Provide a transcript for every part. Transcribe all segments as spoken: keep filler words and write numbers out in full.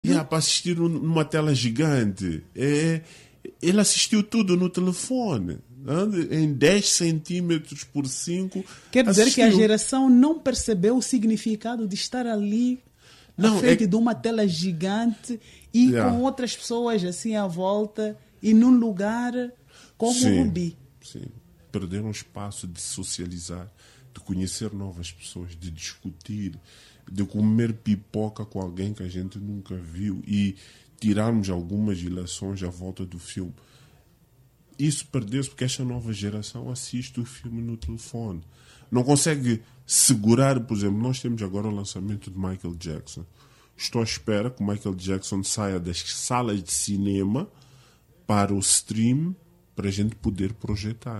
Yeah, para assistir numa tela gigante. É, ele assistiu tudo no telefone. Em dez centímetros por cinco. Quer dizer assistiu. que a geração não percebeu o significado de estar ali não, à frente é... de uma tela gigante e yeah. com outras pessoas assim à volta e num lugar como sim, o Rubi. Sim, perderam espaço de socializar, de conhecer novas pessoas, de discutir, de comer pipoca com alguém que a gente nunca viu e tirarmos algumas ilações à volta do filme. Isso perdeu-se porque esta nova geração assiste o filme no telefone. Não consegue segurar, por exemplo, nós temos agora o lançamento de Michael Jackson. Estou à espera que o Michael Jackson saia das salas de cinema para o stream para a gente poder projetar.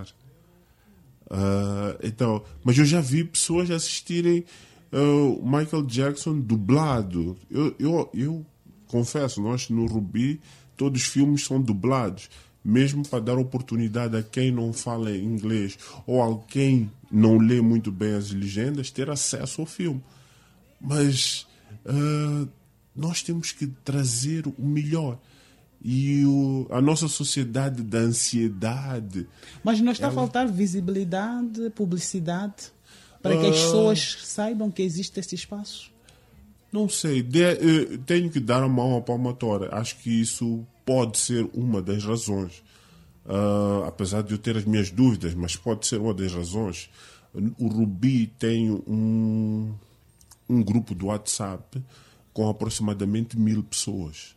Uh, então, mas eu já vi pessoas assistirem o uh, Michael Jackson dublado. Eu, eu, eu confesso, nós no Rubi todos os filmes são dublados, mesmo para dar oportunidade a quem não fala inglês ou a quem não lê muito bem as legendas ter acesso ao filme. Mas uh, nós temos que trazer o melhor. E o, a nossa sociedade da ansiedade... Mas não está ela... a faltar visibilidade, publicidade, para que uh... as pessoas saibam que existe esse espaço? Não sei. De, uh, tenho que dar a mão à palmatória. Acho que isso pode ser uma das razões. Uh, apesar de eu ter as minhas dúvidas, mas pode ser uma das razões. O Rubi tem um, um grupo do WhatsApp com aproximadamente mil pessoas.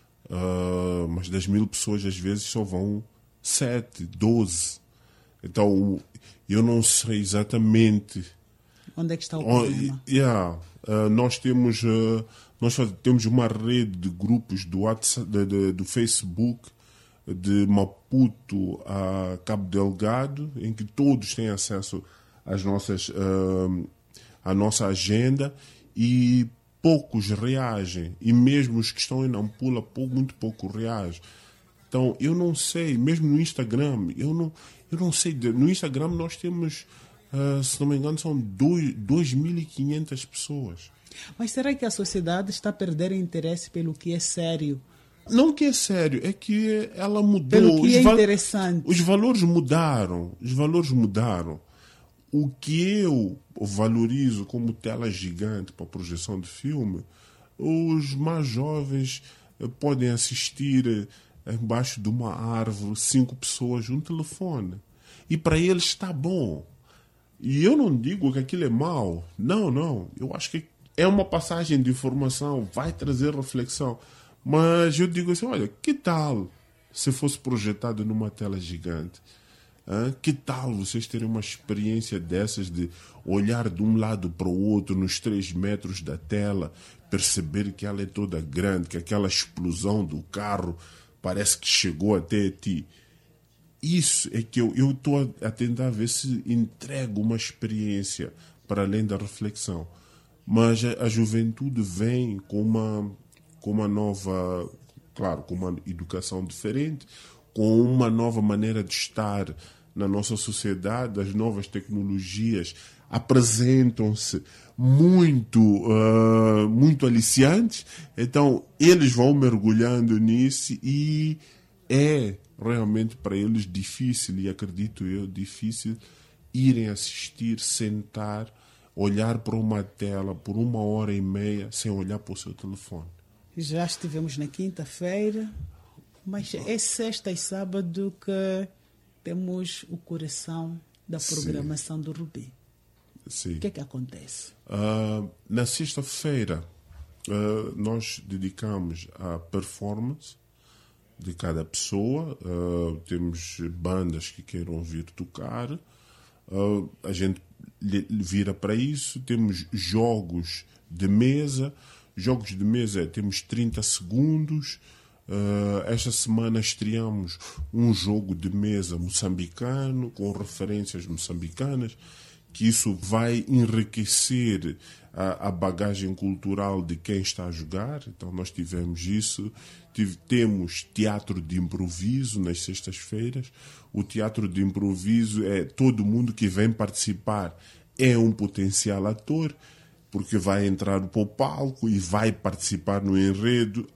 Uh, mas das mil pessoas às vezes só vão sete, doze. Então eu não sei exatamente onde é que está o problema. Yeah, uh, nós temos uh, nós temos uma rede de grupos do WhatsApp, de, de, do Facebook de Maputo a Cabo Delgado, em que todos têm acesso às nossas uh, à nossa agenda e poucos reagem, e mesmo os que estão em Nampula, muito pouco reagem. Então, eu não sei, mesmo no Instagram, eu não, eu não sei, no Instagram nós temos, uh, se não me engano, são dois mil e quinhentas pessoas. Mas será que a sociedade está a perder interesse pelo que é sério? Não que é sério, é que ela mudou. Pelo que os é val- interessante. Os valores mudaram, os valores mudaram. O que eu valorizo como tela gigante para projeção de filme, os mais jovens podem assistir embaixo de uma árvore, cinco pessoas, um telefone. E para eles está bom. E eu não digo que aquilo é mau. Não, não. Eu acho que é uma passagem de informação, vai trazer reflexão. Mas eu digo assim, olha, que tal se fosse projetado numa tela gigante? Ah, que tal vocês terem uma experiência dessas de olhar de um lado para o outro nos três metros da tela, perceber que ela é toda grande, que aquela explosão do carro parece que chegou até ti. Isso é que eu estou a tentar ver se entrego uma experiência para além da reflexão. Mas a, a juventude vem com uma, com uma nova, claro, com uma educação diferente, com uma nova maneira de estar na nossa sociedade. As novas tecnologias apresentam-se muito, uh, muito aliciantes, então eles vão mergulhando nisso e é realmente para eles difícil, e acredito eu, difícil irem assistir, sentar, olhar para uma tela por uma hora e meia sem olhar para o seu telefone. Já estivemos na quinta-feira, mas é sexta e sábado que temos o coração da programação Sim. do Rubi. Sim. O que é que acontece? Uh, na sexta-feira, uh, nós dedicamos a performance de cada pessoa. Uh, temos bandas que queiram vir tocar. Uh, a gente vira para isso. Temos jogos de mesa. Jogos de mesa, temos trinta segundos. Uh, esta semana estreamos um jogo de mesa moçambicano, com referências moçambicanas, que isso vai enriquecer a, a bagagem cultural de quem está a jogar. Então nós tivemos isso. Tive, temos teatro de improviso nas sextas-feiras. O teatro de improviso é todo mundo que vem participar é um potencial ator, porque vai entrar para o palco e vai participar no enredo.